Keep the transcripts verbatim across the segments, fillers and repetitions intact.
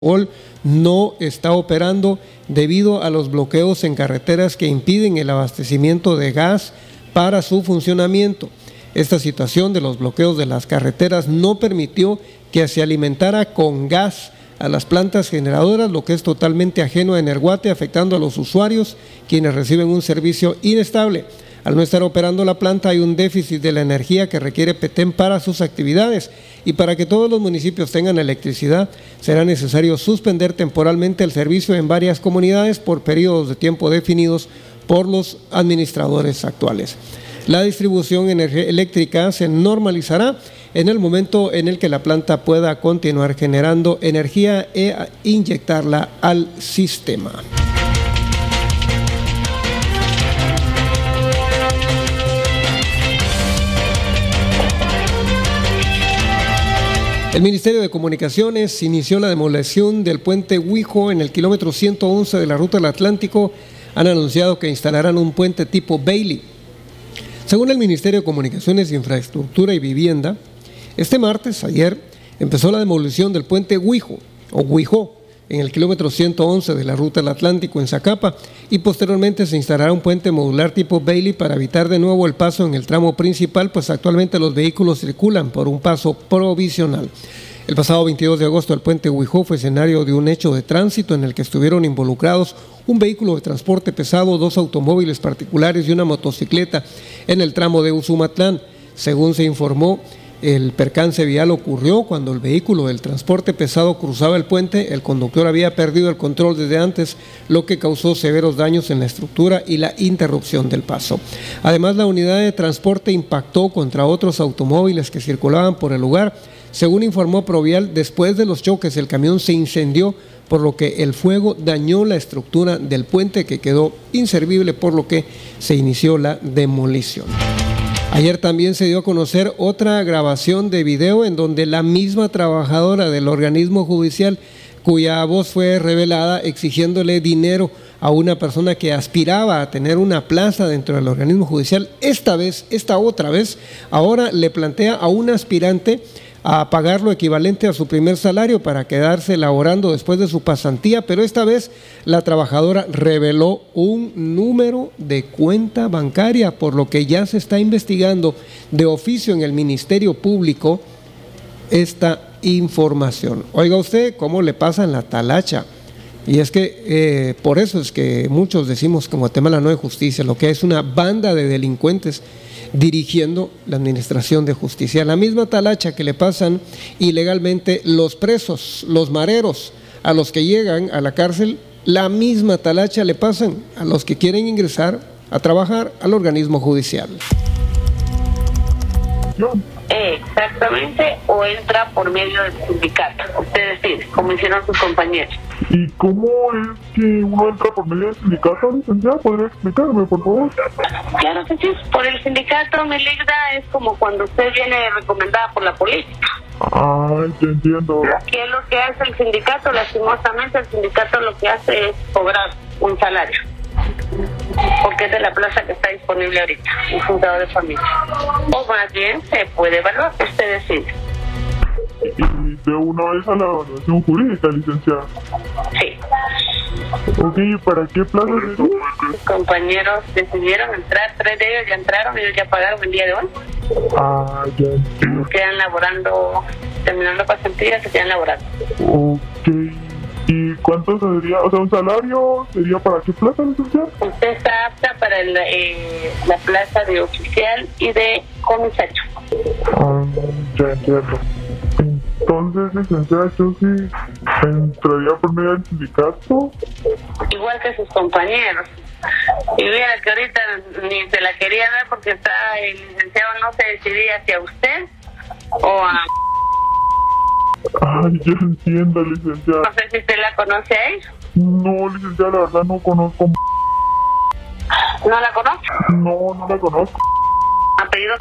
no está operando debido a los bloqueos en carreteras que impiden el abastecimiento de gas para su funcionamiento. Esta situación de los bloqueos de las carreteras no permitió que se alimentara con gas a las plantas generadoras, lo que es totalmente ajeno a Energuate, afectando a los usuarios, quienes reciben un servicio inestable. Al no estar operando la planta hay un déficit de la energía que requiere Petén para sus actividades, y para que todos los municipios tengan electricidad será necesario suspender temporalmente el servicio en varias comunidades por periodos de tiempo definidos por los administradores actuales. La distribución eléctrica se normalizará en el momento en el que la planta pueda continuar generando energía e inyectarla al sistema. El Ministerio de Comunicaciones inició la demolición del puente Huijo en el kilómetro ciento once de la Ruta del Atlántico. Han anunciado que instalarán un puente tipo Bailey. Según el Ministerio de Comunicaciones, Infraestructura y Vivienda, este martes, ayer, empezó la demolición del puente Huijo, o Huijó, en el kilómetro ciento once de la Ruta del Atlántico en Zacapa, y posteriormente se instalará un puente modular tipo Bailey para evitar de nuevo el paso en el tramo principal, pues actualmente los vehículos circulan por un paso provisional. El pasado veintidós de agosto el puente Huijó fue escenario de un hecho de tránsito en el que estuvieron involucrados un vehículo de transporte pesado, dos automóviles particulares y una motocicleta en el tramo de Usumatlán. Según se informó, el percance vial ocurrió cuando el vehículo del transporte pesado cruzaba el puente. El conductor había perdido el control desde antes, lo que causó severos daños en la estructura y la interrupción del paso. Además, la unidad de transporte impactó contra otros automóviles que circulaban por el lugar. Según informó Provial, después de los choques el camión se incendió, por lo que el fuego dañó la estructura del puente, que quedó inservible, por lo que se inició la demolición. Ayer también se dio a conocer otra grabación de video en donde la misma trabajadora del organismo judicial, cuya voz fue revelada exigiéndole dinero a una persona que aspiraba a tener una plaza dentro del organismo judicial, esta vez, esta otra vez, ahora le plantea a un aspirante a pagar lo equivalente a su primer salario para quedarse laborando después de su pasantía, pero esta vez la trabajadora reveló un número de cuenta bancaria, por lo que ya se está investigando de oficio en el Ministerio Público esta información. Oiga usted cómo le pasan la talacha. Y es que eh, por eso es que muchos decimos, como Guatemala no hay justicia, lo que es una banda de delincuentes dirigiendo la administración de justicia. La misma talacha que le pasan ilegalmente los presos, los mareros, a los que llegan a la cárcel, la misma talacha le pasan a los que quieren ingresar a trabajar al organismo judicial. Exactamente, o entra por medio del sindicato. Usted decide, como hicieron sus compañeros. ¿Y cómo es que uno entra por medio del sindicato, licenciada? ¿Podría explicarme, por favor? Claro que sí. Por el sindicato, Meligda, es como cuando usted viene recomendada por la política. Ah, ya entiendo. ¿Qué es lo que hace el sindicato? Lastimosamente, el sindicato lo que hace es cobrar un salario, porque es de la plaza que está disponible ahorita, un juzgado de familia. O más bien, se puede evaluar, usted decide. Y de una vez a la evaluación jurídica, licenciada. Sí. Ok, ¿para qué plaza es eso? Sus compañeros decidieron entrar, tres de ellos ya entraron, ellos ya pagaron el día de hoy. Ah, ya entiendo. Quedan laborando, terminando pasantía, se quedan laborando. Ok. ¿Y cuánto sería? O sea, ¿un salario sería para qué plaza, licenciada? Usted está apta para el, eh, la plaza de oficial y de comisario. Ah, ya entiendo. Entonces, licenciada, yo sí entraría por medio del sindicato. Igual que sus compañeros. Y mira que ahorita ni se la quería dar porque está el licenciado, no se decidía hacia usted o a... Ay, ya entiendo, licenciada. No sé si usted la conoce a ella. No, licenciada, la verdad no conozco. ¿No la conoce? No, no la conozco. ¿Apellido?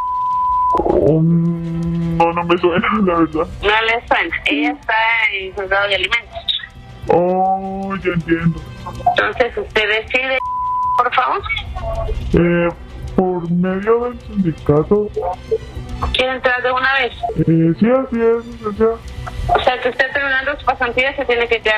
Um, no, no me suena, la verdad. No le suena. Ella está en juzgado de alimentos. Oh, ya entiendo. Entonces usted decide, por favor. Eh, por medio del sindicato. ¿Quiere entrar de una vez? Eh, sí, así es, licenciada. O sea, que usted terminando su pasantía se tiene que quedar